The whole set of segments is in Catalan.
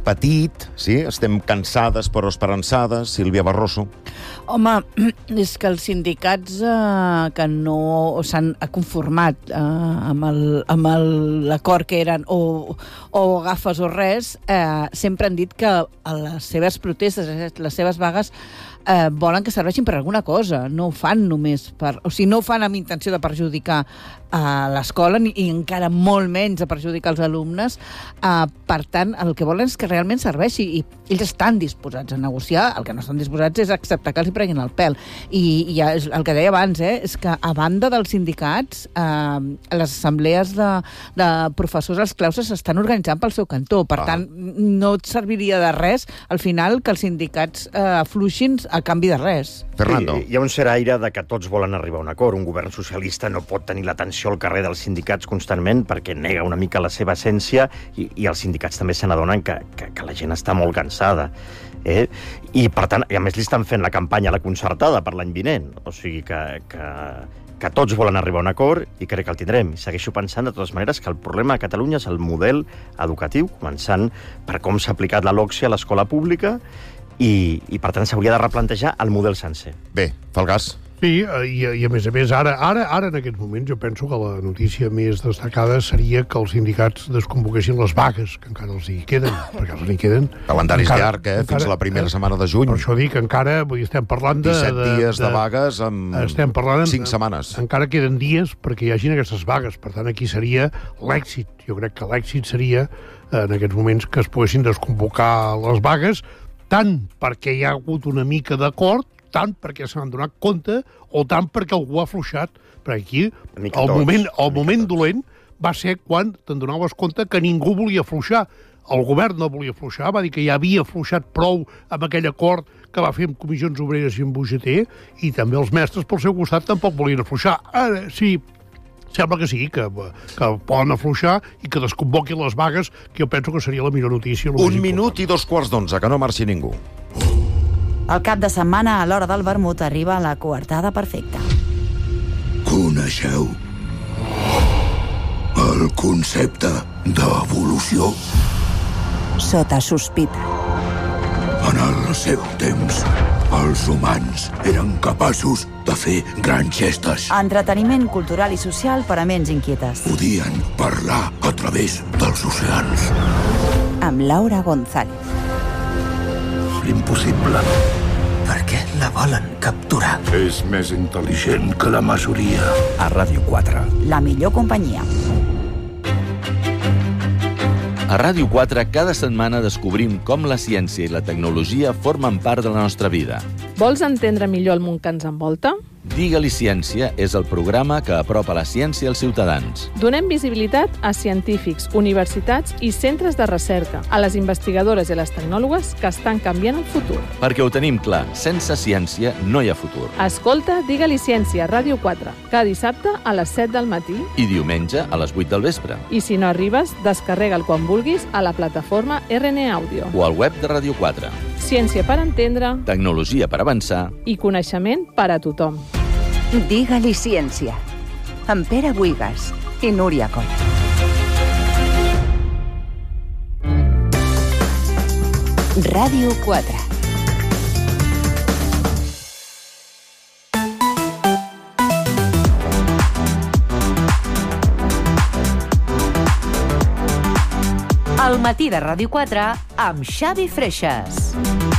patit, sí? Estem cansades però esperançades. Sílvia Barroso. Home, és que els sindicats que no s'han conformat amb l'acord que eren o agafes o res, sempre han dit que les seves protestes, les seves vagues, volen que serveixin per alguna cosa. No ho fan només no ho fan amb intenció de perjudicar l'escola i encara molt menys de perjudicar els alumnes. Per tant, el que volen és que realment serveixi i ells estan disposats a negociar. El que no estan disposats és acceptar que els hi prenguin el pèl. I ja és el que deia abans, és que a banda dels sindicats, les assemblees de professors als claustres s'estan organitzant pel seu cantó. Per tant, no et serviria de res al final que els sindicats afluixin a canvi de res. Fernando. Hi ha un cert aire de que tots volen arribar a un acord. Un govern socialista no pot tenir l'atenció al carrer dels sindicats constantment perquè nega una mica la seva essència i els sindicats també se n'adonen que la gent està molt cansada. I, per tant, a més li estan fent la campanya a la concertada per l'any vinent. O sigui que tots volen arribar a un acord i crec que el tindrem. I segueixo pensant, de totes maneres, que el problema a Catalunya és el model educatiu, començant per com s'ha aplicat la LOCSE a l'escola pública i per tant, s'hauria de replantejar el model sencer. Bé, Falgàs. Sí, i a més, ara en aquests moments jo penso que la notícia més destacada seria que els sindicats desconvoquessin les vagues, que encara els hi queden, perquè els hi queden. Calendari llarg, fins a la primera setmana de juny. Per això dic, encara estem parlant de 17 dies de vagues amb 5 setmanes. Encara queden dies perquè hi hagin aquestes vagues. Per tant, aquí seria l'èxit. Jo crec que l'èxit seria, en aquests moments, que es poguessin desconvocar les vagues, tant perquè hi ha hagut una mica d'acord, tant perquè se n'han donat compte o tant perquè algú ha afluixat. Perquè aquí el moment dolent va ser quan te'n donaves compte que ningú volia afluixar. El govern no volia afluixar, va dir que ja havia afluixat prou amb aquell acord que va fer amb comissions obreres i amb UGT, i també els mestres pel seu costat tampoc volien afluixar. Ara sí, sembla que sí, que poden afluixar i que desconvoquin les vagues, que jo penso que seria la millor notícia. 1 minut i 2:15, que no marxi ningú. El cap de setmana, a l'hora del vermut, arriba la coartada perfecta. Coneixeu el concepte d'evolució? Sota sospita. En el seu temps, els humans eren capaços de fer grans gestes. Entreteniment cultural i social per a ments inquietes. Podien parlar a través dels oceans. Amb Laura González. Impossible. Per què la volen capturar? És més intel·ligent que la majoria. A Ràdio 4. La millor companyia. A Ràdio 4 cada setmana descobrim com la ciència i la tecnologia formen part de la nostra vida. Vols entendre millor el món que ens envolta? Digue-li Ciència és el programa que apropa la ciència als ciutadans. Donem visibilitat a científics, universitats i centres de recerca, a les investigadores i a les tecnòlogues que estan canviant el futur. Perquè ho tenim clar, sense ciència no hi ha futur. Escolta Digue-li Ciència a Ràdio 4, cada dissabte a les 7 del matí. I diumenge a les 8 del vespre. I si no arribes, descarrega'l quan vulguis a la plataforma RN Àudio. O al web de Ràdio 4. Ciència per entendre. Tecnologia per avançar. I coneixement per a tothom. Digue-li Ciència, amb Pere Buigas i Núria Coll. Ràdio 4. El matí de Ràdio 4 amb Xavi Freixas.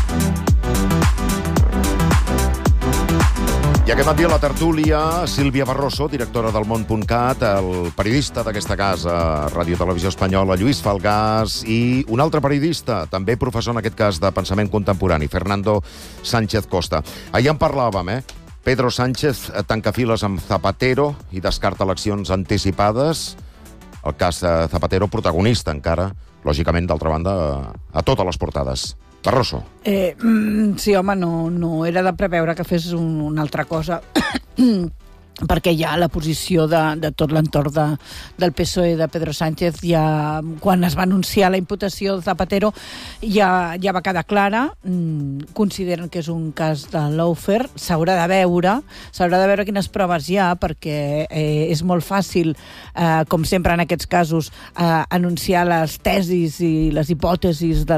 I aquest matí a la tertúlia, Sílvia Barroso, directora del Món.cat, el periodista d'aquesta casa, Ràdio Televisió Espanyola, Lluís Falgàs, i un altre periodista, també professor en aquest cas de pensament contemporani, Fernando Sánchez Costa. Ahir en parlàvem, Pedro Sánchez tanca files amb Zapatero i descarta eleccions anticipades. El cas Zapatero, protagonista encara, lògicament, d'altra banda, a totes les portades. Barroso. Sí, home, no era de preveure que fes una altra cosa perquè ja la posició de tot l'entorn del PSOE de Pedro Sánchez, ja quan es va anunciar la imputació de Zapatero ja va quedar clara. Consideren que és un cas de lawfare. S'haurà de veure quines proves hi ha, perquè és molt fàcil, com sempre en aquests casos, anunciar les tesis i les hipòtesis de